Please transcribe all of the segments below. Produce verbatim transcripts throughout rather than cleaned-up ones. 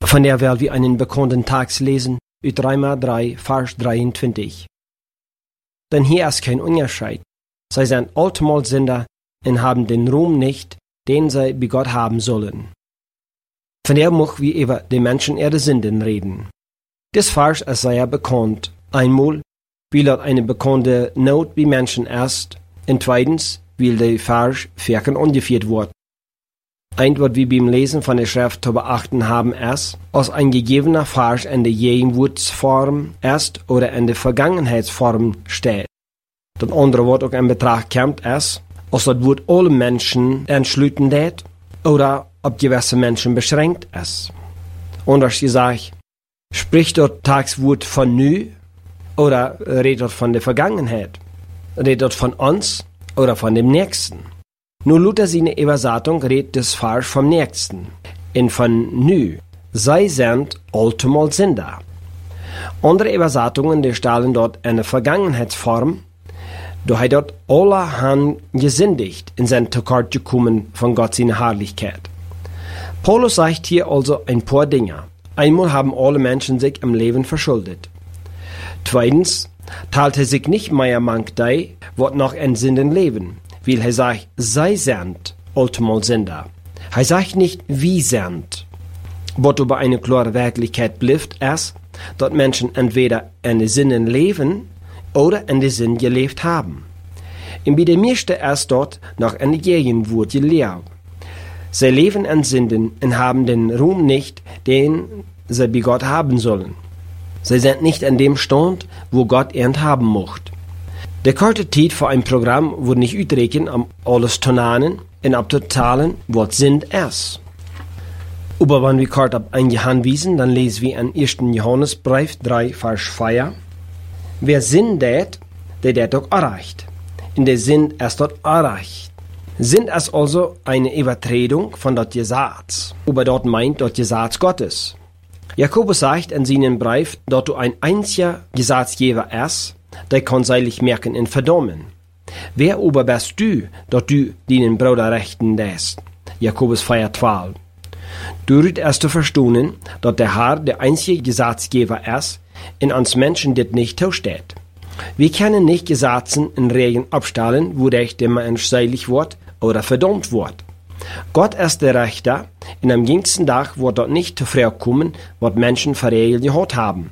von der wir wie einen bekannten Text lesen, uit drei drei, Vers dreiundzwanzig. Denn hier ist kein Unterschied. Sie sind allemal Sünder und haben den Ruhm nicht, den sie bei Gott haben sollen. Von der möchten wir über die Menschen ihre Sünden reden. Das Vers ist sehr bekannt. Einmal, weil dort eine bekannte Not bei Menschen ist, und zweitens, weil der Vers vierkant angeführt wird. Ein, was wir beim Lesen von der Schrift zu beachten haben, ist, als ein gegebener Vers in der Gegenwartsform ist oder in der Vergangenheitsform steht. Das andere Wort auch in Betracht kommt, ist, als das Wort alle Menschen entschlüten wird oder ob gewisse Menschen beschränkt ist. Anders gesagt, spricht dort das Wort von nu oder redet dort von der Vergangenheit? Redet dort von uns oder von dem Nächsten? Nur Luther seine Übersetzung redet das Vers vom Nächsten. Und von nu. Sie sind allemal Sünder. Andere Übersetzungen, die stellen dort eine Vergangenheitsform, da hat dort alle han gesündigt in sein Tekort gekommen von Gott seine Herrlichkeit. Paulus sagt hier also ein paar Dinge. Einmal haben alle Menschen sich im Leben verschuldet. Zweitens teilte sich nicht mehr manch dei, wat noch in Sünden leben, weil er sagt, sie sind allemal Sünder. Er sagt nicht, wie sind. Was über eine klare Wirklichkeit bleibt, ist, dass Menschen entweder in den Sünden leben oder in den Sünden gelebt haben. Und bei der meisten ist dort noch in der Gegenwart gelebt. Sie leben in Sünden und haben den Ruhm nicht, den sie bei Gott haben sollen. Sie sind nicht an dem Stand, wo Gott ihn haben möchte. Der kurze Zeit für ein Programm wurde nicht uitreken um alles zu nennen und abzuzahlen, was Sünd ist. Aber wenn wir kurz auf einige hinweisen, dann lesen wir in ersten Johannesbrief drei, Vers vier. Wer sündet, der der auch erreicht. In der Sünd ist dort erreicht. Sünd ist also eine Übertretung von dort Gesetz. Aber dort meint dort Gesetz Gottes. Jakobus sagt in seinem Brief, dass du ein einziger Gesetzgeber ist, der kann seilig merken und verdammen. Wer aber bist du, dass du deinen Bruder rechten lässt? Jakobus vier, zwölf. Du rüht erst zu verstehen, dass der Herr der einzige Gesetzgeber ist, und uns Menschen das nicht zusteht. Wir können nicht Gesetzen in Regeln abstellen, wodurch der Mensch seilig wird oder verdammt wird. Gott ist der Richter, und am jüngsten Tag wird dort nicht zu früh kommen, was Menschen für Regeln gehört haben.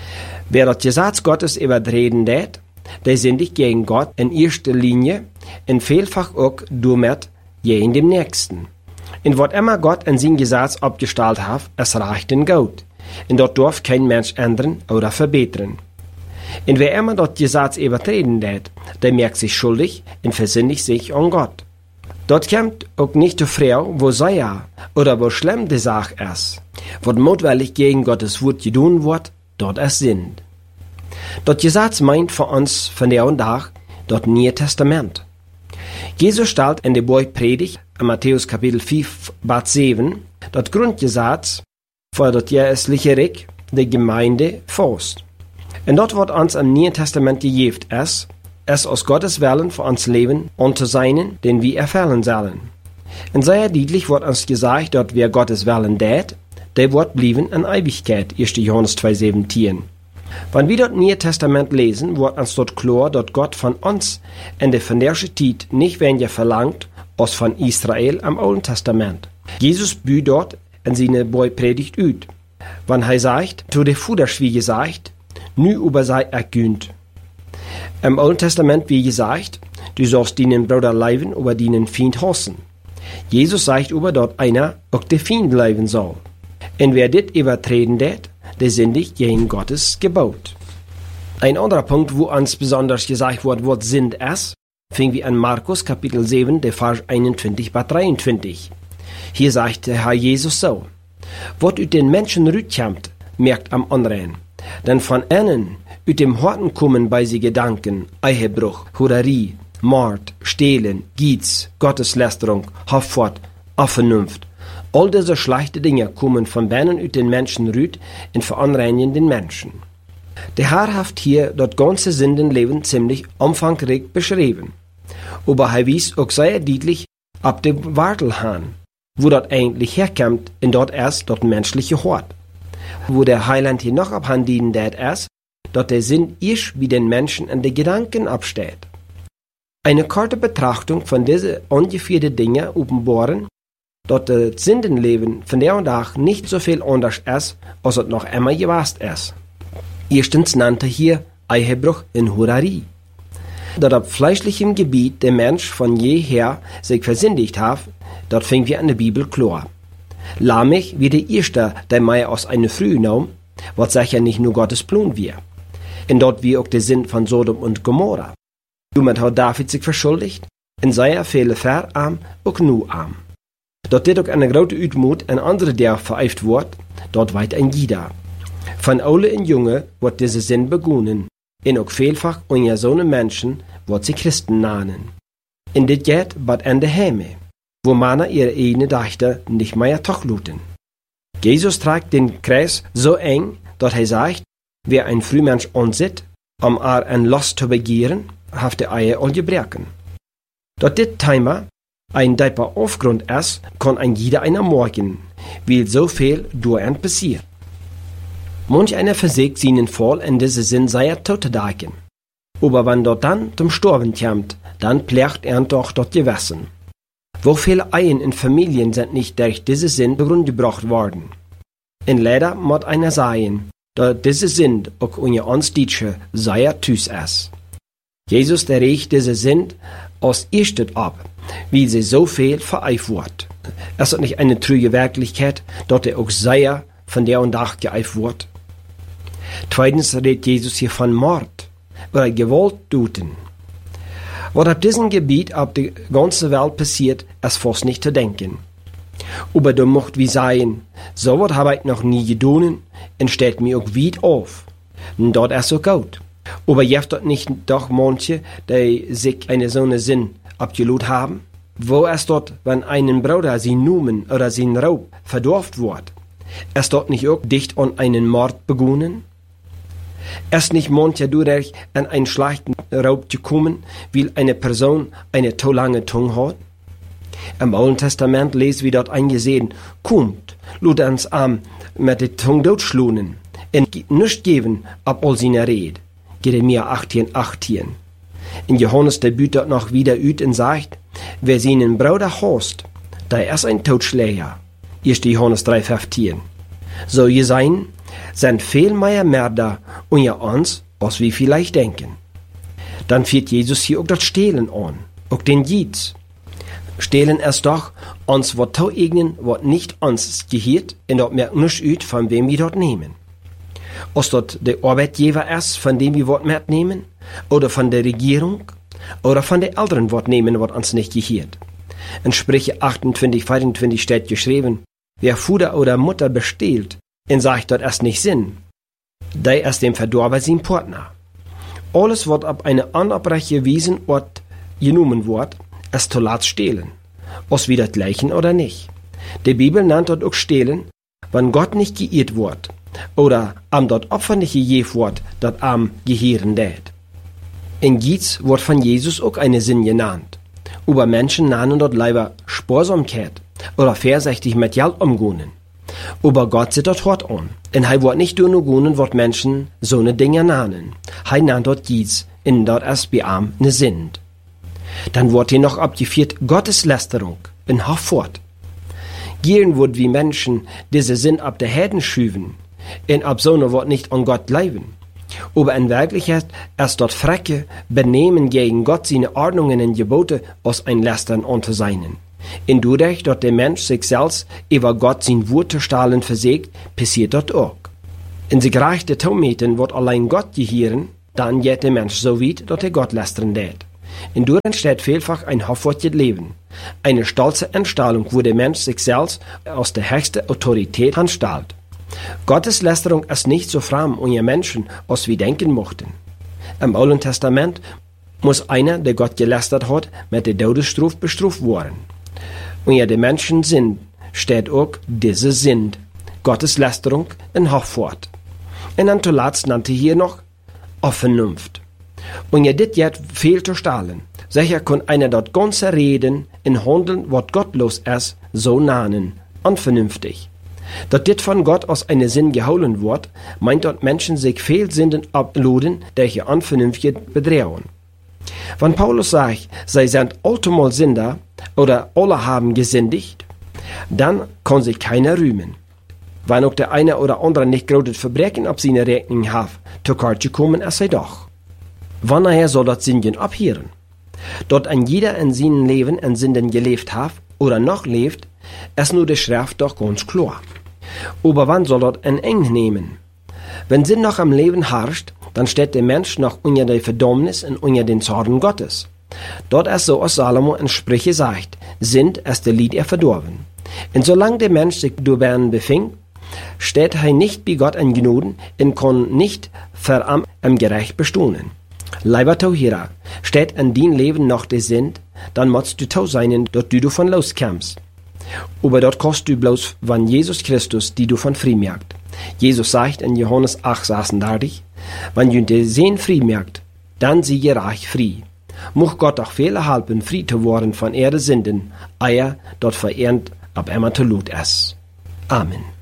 Wer das Gesetz Gottes übertreten wird, der sündigt gegen Gott in erster Linie und vielfach auch damit gegen den Nächsten. Und was immer Gott in sein Gesetz abgestellt hat, es reicht in Gott. Und dort darf kein Mensch ändern oder verbessern. Und wer immer das Gesetz übertreten wird, der merkt sich schuldig und versündigt sich an Gott. Dort kommt auch nicht zu früh, wo sehr oder wo schlimm die Sache ist. Was mutwillig gegen Gottes Wort getan wird, dort ist Sünd. Das Gesetz meint für uns von der und Tag das Neue Testament. Jesus stellt in der Bergpredigt in Matthäus Kapitel vier, Vers sieben das Grundgesetz für das geistliche Reich der Gemeinde fast. Und dort wird uns im Neuen Testament gegeben ist, es aus Gottes Willen für uns Leben und zu sein, den wir erfüllen sollen. Und sehr deutlich wird uns gesagt, dass wer Gottes Willen tät, der wird blieben in Ewigkeit, erster Johannes zwei, siebzehn. Wenn wir das Neue Testament lesen, wird uns dort klar, dass Gott von uns in der vernerischen Zeit nicht weniger verlangt, als von Israel am Alten Testament. Jesus büht dort in seine Bergpredigt ut. Wenn er sagt, zu der Fudersch wie gesagt, nu über sei ergünt. Im Alten Testament wie gesagt, du sollst deinen Bruder leiben, über deinen Feind hassen. Jesus sagt über dort einer, auch der Feind leiben soll. Und wer dit übertreten det, der sündigt gegen Gottes Gebot. Ein anderer Punkt, wo uns besonders gesagt wird, was Sünd ist, fing wir an Markus Kapitel sieben, der Vers einundzwanzig bis dreiundzwanzig. Hier sagt der Herr Jesus so: Was ut den Menschen rütkommt, merkt am anderen. Denn von ihnen ut dem Horten kommen bei sie Gedanken, Ehebruch, Hurerie, Mord, Stehlen, Geiz, Gotteslästerung, Hoffart, Vernunft. All diese schlechte Dinge kommen von denen ut den Menschen rüt und verunreinigen den Menschen. Der Herr hat hier das ganze Sündenleben ziemlich umfangreich beschrieben. Aber er wies auch sehr deutlich ab dem Wartelhahn, wo dort eigentlich herkommt und dort erst dort menschliche Hort. Wo der Heiland hier noch abhandienen dat ist, dort der Sinn erst wie den Menschen an die Gedanken absteht. Eine kurze Betrachtung von diesen ungefähren Dingen offenbaren, dort das Sündenleben von der und Tag nicht so viel anders ist, als es noch immer gewesen ist. Erstens nannte hier Ehebruch in Hurerei. Dort auf fleischlichem Gebiet der Mensch von jeher sich versündigt hat, dort fing wir an der Bibel klar. Lamech wie der Erste, der Meier aus einer Früh nahm, was sicher nicht nur Gottes Plan wir. Und dort wie auch der Sinn von Sodom und Gomorra. Damit hat David sich verschuldigt, in seiner viele verarm auch nur arm. Dort dit auch eine große Utmut an andere der vereift wird, dort weit ein Jeder. Von alle und Junge wird diese Sinn begonnen, und auch vielfach unter so einen Menschen wird sie Christen nahen. In dit geht bad an der Heime, wo Männer ihre eigene Dächter nicht mehr tochluten. Jesus trägt den Kreis so eng, dass er sagt, wer ein Frühmensch ansieht, um er ein Lust zu begehren, haft der Eier all gebrechen. Dort dit Thema ein deeper Aufgrund ist, kann ein jeder einer morgen, weil so viel durch passiert. Manch einer versiegt seinen Fall in diese Sinn seiner Tote dagen. Aber wenn dort dann zum Storben kommt, dann plächt er doch dort gewassen. Wo viele Ehen in Familien sind nicht durch diese Sinn gebracht worden. Und leider muss einer sagen, dass diese Sinn auch unter uns Deutsche sehr tüß ist. Jesus der regt diese Sinn aus erstet ab, wie sie so viel vereift wird. Es ist nicht eine trüge Wirklichkeit, dass er auch sehr von der und Tag geeift wird. Zweitens redet Jesus hier von Mord oder Gewalttaten. Was auf diesem Gebiet auf der ganzen Welt passiert, ist fast nicht zu denken. Aber du mocht wie sagen, so was habe ich noch nie getan und steht mir auch weit auf. Und dort ist so gut. Aber jeft dort nicht doch manche, die sich eine so eine Sinn abgelut haben? Wo ist dort, wenn einen Bruder sie Numen oder sein Raub verdorft wird? Ist dort nicht auch dicht an einen Mord begonnen? Ist nicht manche durch an einen schlechten Raub gekommen, weil eine Person eine zu lange Zunge hat? Im Alten Testament lesen wir dort eingesehen, kommt, lud ans Arm mit der Zunge totschlunen, und nicht geben ab all seiner Rede. Jeremia achtzehn, achtzehn. In Johannes der büht dort noch wieder üt und sagt, wer seinen Bruder hasst, der ist ein Totschläger. erster Johannes drei, fünfzehn. So je sein, sind viel mehr Mörder unter uns, als wir vielleicht denken. Dann führt Jesus hier auch das Stehlen an, auch den Jieds. Stehlen ist doch, uns wird zu eignen, was nicht uns gehört, und dort merkt nicht üt, von wem wir dort nehmen. Ob dort der Arbeitgeber ist, von dem wir was mitnehmen, oder von der Regierung, oder von den Eltern was nehmen, was uns nicht gehört. In Sprüche achtundzwanzig, vierundzwanzig steht geschrieben, wer Vater oder Mutter bestiehlt, und sagt dort erst nicht Sinn, der ist dem Verdorber sein Partner. Alles, was ab eine Anabreche wiesen Ort genommen wird, ist zu lat stehlen. Aus wieder gleichen oder nicht. Die Bibel nennt dort auch stehlen, wenn Gott nicht geirrt wird, oder am dort Opfer nicht gegeben wird, dat am Gehirn dät. In Gietz wird von Jesus auch eine Sinn genannt. Aber Menschen nennen dort lieber Sparsamkeit oder vorsichtig mit Geld umgehen. Aber Gott sieht dort hart an. Und er wird nicht nur gehen, was Menschen so ne Dinge nennen. Er nennt dort Gietz, in dort erst bei ihm ne Sind. Dann wird hier noch abgeführt Gotteslästerung in Haffort. Gieren wird wie Menschen diese Sinn ab der Herden schüben, in ab so ne wird nicht an Gott bleiben. Aber in Wirklichkeit ist dort Frecke Benehmen gegen Gott seine Ordnungen und Gebote aus ein Lästern unter seinen. In dadurch, dass der Mensch sich selbst über Gott sein Wort zu stahlen versägt, passiert dort auch. In sich reichte Tometen wird allein Gott gehören, dann geht der Mensch so weit, dass er Gott lästern lädt. In dadurch entsteht vielfach ein hoffärtiges Leben. Eine stolze Entstahlung, wo der Mensch sich selbst aus der höchsten Autorität anstahlt. Gottes Lästerung ist nicht so fremd unter Menschen, als wir denken mochten. Im Alten Testament muss einer, der Gott gelästert hat, mit der Todesstrafe bestraft werden. Unter den Menschen sind, steht auch diese Sind, Gottes Lästerung in Hochfahrt. Und dann zuletzt nannte hier noch auf Vernunft. Und ja, dit jet viel zu stahlen. Sicher kann einer dort ganze Reden in Handeln, wat gottlos ist, so nahen, unvernünftig. Dat dit von Gott aus eine Sinn geholen wird, meint dort Menschen sich Fehlsinden abladen, welche unvernünftig bedrehen. Wenn Paulus sagt, sie sind allemal Sünder oder alle haben gesündigt, dann kann sich keiner rühmen. Wenn auch der eine oder andere nicht großes Verbrechen auf seine Rechnung hat, zu kurz gekommen ist er doch. Wanneer soll das Sünden abhören? Dort ein jeder in seinem Leben in Sünden gelebt hat oder noch lebt, ist nur die Schrift doch ganz klar. Aber wann soll das ein Ende nehmen? Wenn Sinn noch am Leben herrscht, dann steht der Mensch noch unter der Verdammnis und unter den Zorn Gottes. Dort ist so, als Salomo in Sprüche sagt, sind ist der Lied er verdorben. Und solange der Mensch sich darin befindet, steht er nicht bei Gott in Gnaden und kann nicht für am im Gerecht bestehen. Leiber Tauhira, steht in dein Leben noch der Sinn, dann musst du tau sein, dort du davon loskommst. Aber dort kostet du bloß von Jesus Christus, die du von frei merkt. Jesus sagt in Johannes acht sechsunddreißig, wenn du den Sinn frei merkt, dann sie ihr reich frei. Mocht Gott auch viele helfen, frei zu werden von ihre Sünden, eier dort verehrt ab immer zu Lut ist. Amen.